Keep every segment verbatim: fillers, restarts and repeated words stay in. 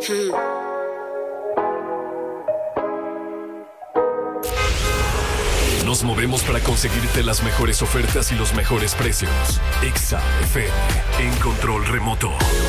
Nos movemos para conseguirte las mejores ofertas y los mejores precios. Exa F M en control remoto.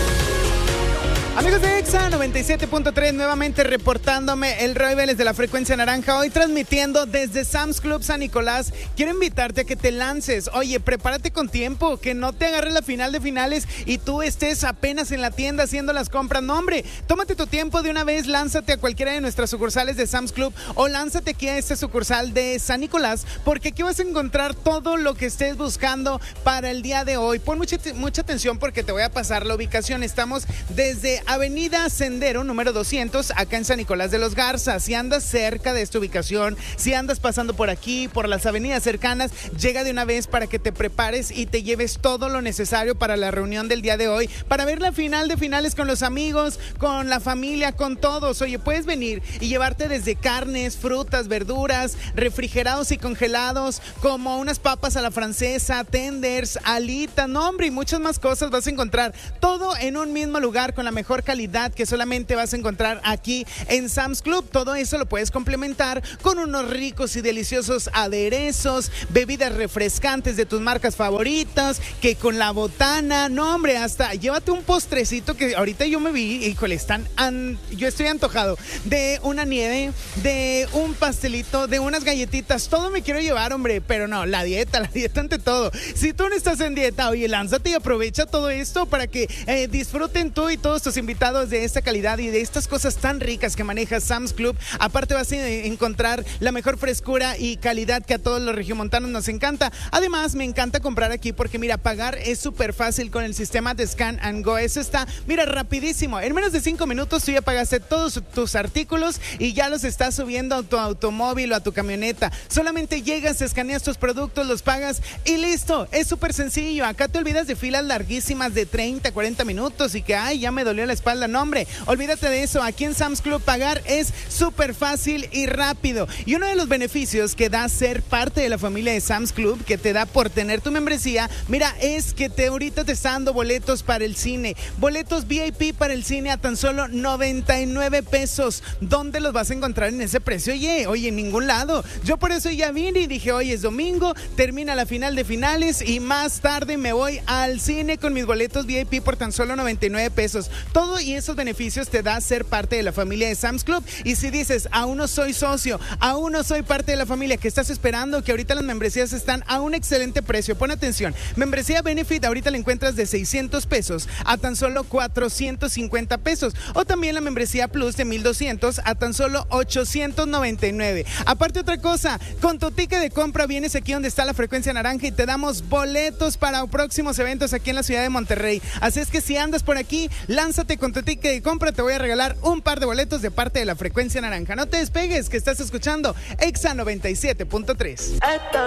Amigos de Exa noventa y siete punto tres, nuevamente reportándome el Roy Vélez de la Frecuencia Naranja, hoy transmitiendo desde Sam's Club San Nicolás. Quiero invitarte a que te lances. Oye, prepárate con tiempo, que no te agarre la final de finales y tú estés apenas en la tienda haciendo las compras. No, hombre, tómate tu tiempo de una vez, lánzate a cualquiera de nuestras sucursales de Sam's Club o lánzate aquí a esta sucursal de San Nicolás, porque aquí vas a encontrar todo lo que estés buscando para el día de hoy. Pon mucha, mucha atención porque te voy a pasar la ubicación. Estamos desde Avenida Sendero número doscientos, acá en San Nicolás de los Garza. Si andas cerca de esta ubicación, si andas pasando por aquí, por las avenidas cercanas, llega de una vez para que te prepares y te lleves todo lo necesario para la reunión del día de hoy, para ver la final de finales con los amigos, con la familia, con todos. Oye, puedes venir y llevarte desde carnes, frutas, verduras, refrigerados y congelados, como unas papas a la francesa, tenders, alitas, no, hombre, y muchas más cosas. Vas a encontrar todo en un mismo lugar con la mejor calidad que solamente vas a encontrar aquí en Sam's Club. Todo eso lo puedes complementar con unos ricos y deliciosos aderezos, bebidas refrescantes de tus marcas favoritas, que con la botana, no, hombre, hasta llévate un postrecito que ahorita yo me vi, híjole, están an, yo estoy antojado de una nieve, de un pastelito, de unas galletitas, todo me quiero llevar, hombre, pero no, la dieta, la dieta ante todo. Si tú no estás en dieta, oye, lánzate y aprovecha todo esto para que eh, disfruten tú y todos tus invitados de esta calidad y de estas cosas tan ricas que maneja Sam's Club. Aparte vas a encontrar la mejor frescura y calidad que a todos los regiomontanos nos encanta. Además, me encanta comprar aquí porque mira, pagar es súper fácil con el sistema de Scan and Go. Eso está, mira, rapidísimo. En menos de cinco minutos tú ya pagaste todos tus artículos y ya los estás subiendo a tu automóvil o a tu camioneta. Solamente llegas, escaneas tus productos, los pagas y listo. Es súper sencillo. Acá te olvidas de filas larguísimas de treinta, cuarenta minutos y que, ay, ya me dolió la espalda. No, hombre, olvídate de eso. Aquí en Sam's Club pagar es súper fácil y rápido. Y uno de los beneficios que da ser parte de la familia de Sam's Club, que te da por tener tu membresía, mira, es que te ahorita te está dando boletos para el cine. Boletos V I P para el cine a tan solo noventa y nueve pesos. ¿Dónde los vas a encontrar en ese precio? Oye, oye, en ningún lado. Yo por eso ya vine y dije, oye, es domingo, termina la final de finales y más tarde me voy al cine con mis boletos V I P por tan solo noventa y nueve pesos. Todo y esos beneficios te da ser parte de la familia de Sam's Club. Y si dices, aún no soy socio, aún no soy parte de la familia, ¿qué estás esperando? Que ahorita las membresías están a un excelente precio. Pon atención, membresía Benefit ahorita la encuentras de seiscientos pesos a tan solo cuatrocientos cincuenta pesos, o también la membresía Plus de mil doscientos a tan solo ochocientos noventa y nueve. Aparte, otra cosa, con tu ticket de compra vienes aquí donde está la Frecuencia Naranja y te damos boletos para próximos eventos aquí en la ciudad de Monterrey. Así es que si andas por aquí, lánzate con tu ticket de compra, te voy a regalar un par de boletos de parte de la Frecuencia Naranja. No te despegues, que estás escuchando Exa noventa y siete punto tres.